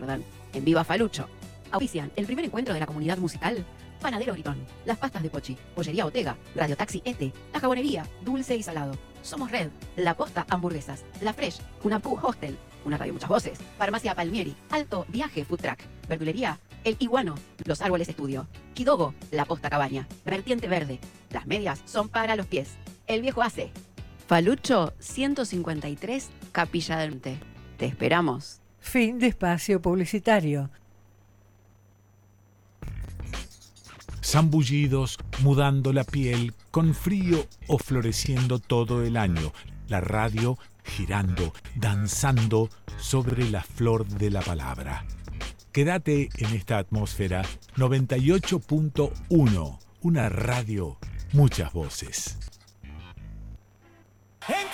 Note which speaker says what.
Speaker 1: Perdón, en Viva Falucho. Auspician el primer encuentro de la comunidad musical. Panadero Gritón, las pastas de Pochi, Pollería Otega, Radio Taxi ETE, La Jabonería, Dulce y Salado. Somos Red, La Posta Hamburguesas, La Fresh, Cunapú Hostel, una radio muchas voces, Farmacia Palmieri, Alto Viaje Food Truck, Verdulería, El Iguano, Los Árboles Estudio, Kidogo, La Posta Cabaña, Vertiente Verde, las medias son para los pies, El Viejo Hace. Falucho 153, Capilla del Monte. Te esperamos.
Speaker 2: Fin de espacio publicitario.
Speaker 3: Zambullidos, mudando la piel, con frío o floreciendo todo el año. La radio girando, danzando sobre la flor de la palabra. Quédate en esta atmósfera 98.1, una radio, muchas voces.